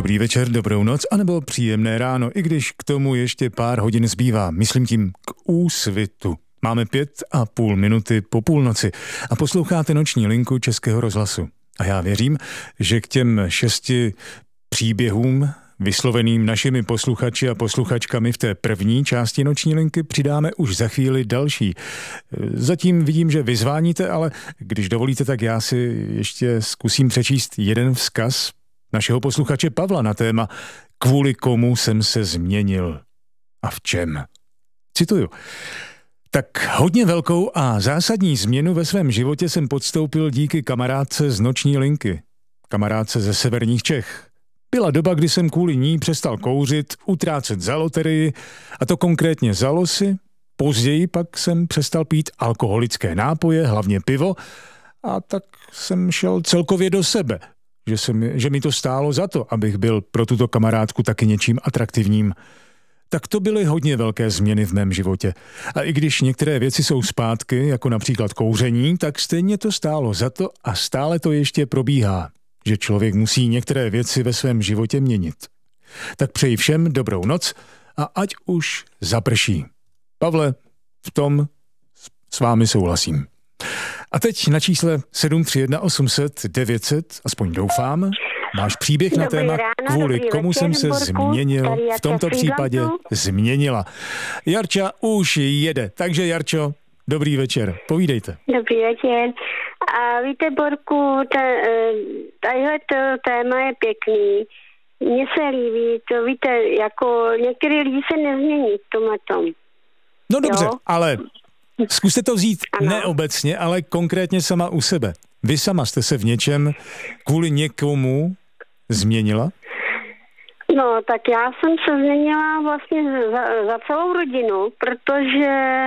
Dobrý večer, dobrou noc, anebo příjemné ráno, i když k tomu ještě pár hodin zbývá, myslím tím k úsvitu. Máme 5,5 minuty po půlnoci a posloucháte noční linku Českého rozhlasu. A já věřím, že k těm 6 příběhům vysloveným našimi posluchači a posluchačkami v té první části noční linky přidáme už za chvíli další. Zatím vidím, že vyzváníte, ale když dovolíte, tak já si ještě zkusím přečíst jeden vzkaz našeho posluchače Pavla na téma Kvůli komu jsem se změnil a v čem. Cituju. Tak hodně velkou a zásadní změnu ve svém životě jsem podstoupil díky kamarádce z noční linky. Kamarádce ze severních Čech. Byla doba, kdy jsem kvůli ní přestal kouřit, utrácet za loterii, a to konkrétně za losy. Později pak jsem přestal pít alkoholické nápoje, hlavně pivo, a tak jsem šel celkově do sebe, že mi to stálo za to, abych byl pro tuto kamarádku taky něčím atraktivním. Tak to byly hodně velké změny v mém životě. A i když některé věci jsou zpátky, jako například kouření, tak stejně to stálo za to a stále to ještě probíhá, že člověk musí některé věci ve svém životě měnit. Tak přeji všem dobrou noc a ať už zaprší. Pavle, v tom s vámi souhlasím. A teď na čísle 731 800 900, aspoň doufám, máš příběh na téma, kvůli komu jsem se změnil, v tomto případě změnila. Jarča už jede, takže Jarčo, dobrý večer, povídejte. Dobrý večer. A víte, Borku, tadyhle téma je pěkný. Mně se líbí, to víte, jako některý lidi se nezmění v tomhletom. No dobře, jo? Ale zkuste to vzít ne obecně, ale konkrétně sama u sebe. Vy sama jste se v něčem kvůli někomu změnila? No, tak já jsem se změnila vlastně za celou rodinu, protože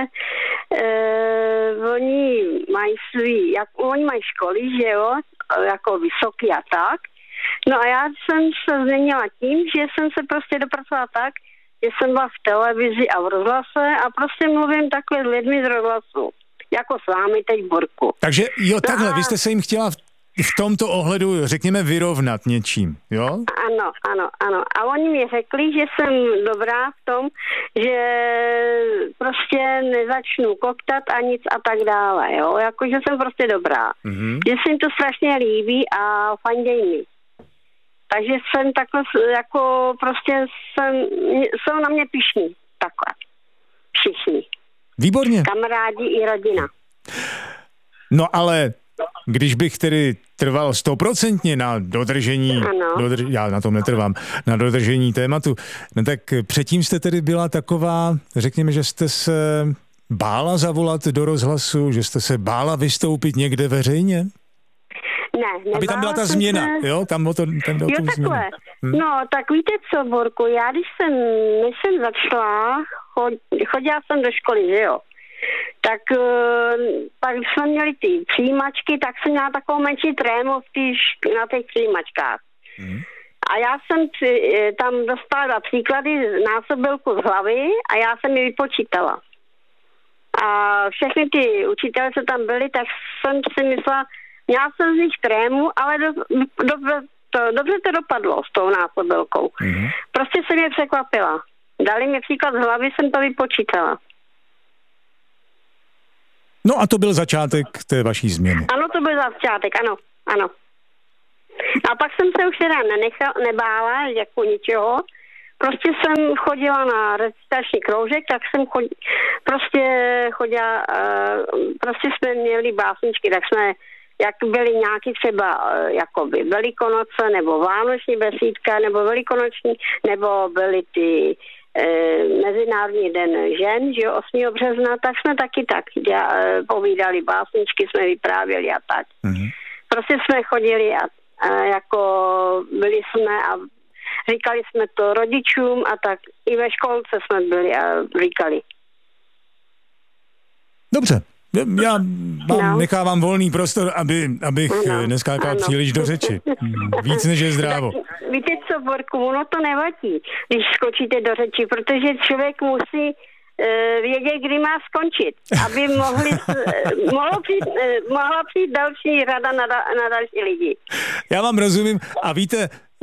oni mají školy, že jo, jako vysoký a tak. No a já jsem se změnila tím, že jsem se prostě dopracovala tak, že jsem byla v televizi a v rozhlase a prostě mluvím takhle s lidmi z rozhlasu. Jako s vámi teď, Borku. Takže jo, takhle, vy jste se jim chtěla v tomto ohledu, řekněme, vyrovnat něčím, jo? Ano. A oni mi řekli, že jsem dobrá v tom, že prostě nezačnu koktat a nic a tak dále, jo? Jako, že jsem prostě dobrá. Mm-hmm. Že se jim to strašně líbí a fanděj mi. Takže jsem takhle, jako prostě jsou na mě pyšní. Takhle. Všichni. Výborně. Kamarádi i rodina. No ale když bych tedy trval 100% na dodržení, já na tom netrvám, na dodržení tématu, no tak předtím jste tedy byla taková, řekněme, že jste se bála zavolat do rozhlasu, že jste se bála vystoupit někde veřejně? Ne, aby tam byla ta změna, jo? Tam takhle. No, tak víte co, Borku, já než jsem začala, chodila jsem do školy, že jo? Tak pak jsme měli ty přijímačky, tak jsem měla takovou menší trému na těch přijímačkách. Mm. A já jsem tam dostala příklady násobilku z hlavy a já jsem ji vypočítala. A všechny ty učitelé, co tam byli, tak jsem si myslela, měla jsem z nich trému, ale dobře to dopadlo s tou násobilkou. Mm. Prostě jsem je překvapila. Dali mi příklad z hlavy, jsem to vypočítala. No a to byl začátek té vaší změny. Ano, to byl začátek, ano. A pak jsem se už teda nebála jako ničeho. Prostě jsem chodila na recitační kroužek, tak jsem chodila, prostě jsme měli básničky, tak jsme, jak byly nějaký třeba jakoby Velikonoce, nebo Vánoční besídka, nebo Velikonoční, nebo byly ty Mezinárodní den žen, že jo, 8. března, tak jsme taky tak povídali básničky, jsme vyprávěli a tak. Mm-hmm. Prostě jsme chodili a jako byli jsme a říkali jsme to rodičům a tak i ve školce jsme byli a říkali. Dobře. Já vám nechávám volný prostor, abych neskákal příliš do řeči. Víc než je zdrávo. Víte co, Borku, ono to nevadí, když skočíte do řeči, protože člověk musí vědět, kdy má skončit, aby mohla přijít další rada na další lidi. Já vám rozumím a víte,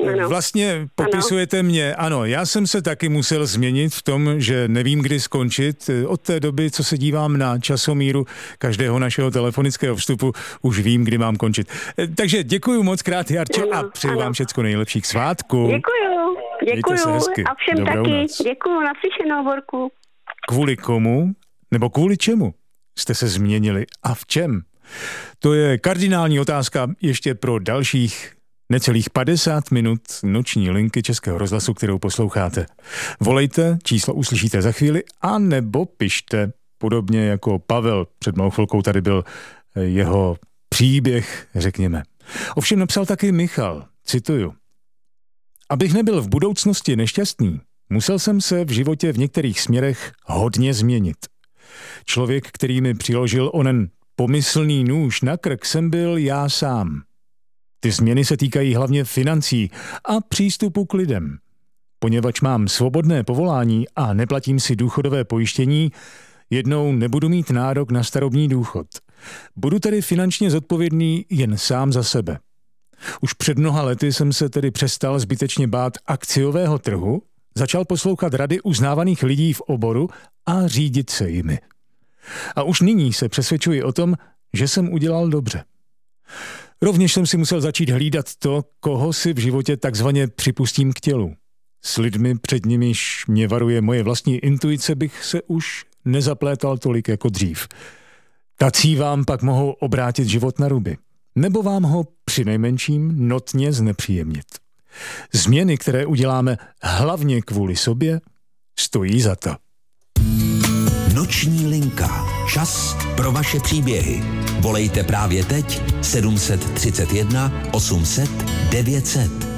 vlastně popisujete mě. Ano, já jsem se taky musel změnit v tom, že nevím, kdy skončit. Od té doby, co se dívám na časomíru každého našeho telefonického vstupu, už vím, kdy mám končit. Takže děkuju moc krát, Jarčo, a přeju vám všecko nejlepších svátků. Děkuju. A všem taky. Děkuju, naslyšenou, Borku. Kvůli komu, nebo kvůli čemu jste se změnili a v čem? To je kardinální otázka ještě pro dalších necelých 50 minut noční linky Českého rozhlasu, kterou posloucháte. Volejte, číslo uslyšíte za chvíli, a nebo pište, podobně jako Pavel. Před malou chvilkou tady byl jeho příběh, řekněme. Ovšem napsal taky Michal, cituju. Abych nebyl v budoucnosti nešťastný, musel jsem se v životě v některých směrech hodně změnit. Člověk, který mi přiložil onen pomyslný nůž na krk, jsem byl já sám. Ty změny se týkají hlavně financí a přístupu k lidem. Poněvadž mám svobodné povolání a neplatím si důchodové pojištění, jednou nebudu mít nárok na starobní důchod. Budu tedy finančně zodpovědný jen sám za sebe. Už před mnoha lety jsem se tedy přestal zbytečně bát akciového trhu, začal poslouchat rady uznávaných lidí v oboru a řídit se jimi. A už nyní se přesvědčuji o tom, že jsem udělal dobře. Rovněž jsem si musel začít hlídat to, koho si v životě takzvaně připustím k tělu. S lidmi, před nimiž mě varuje moje vlastní intuice, bych se už nezaplétal tolik jako dřív. Tací vám pak mohou obrátit život na ruby, nebo vám ho přinejmenším notně znepříjemnit. Změny, které uděláme hlavně kvůli sobě, stojí za to. Noční linka. Čas pro vaše příběhy. Volejte právě teď 731 800 900.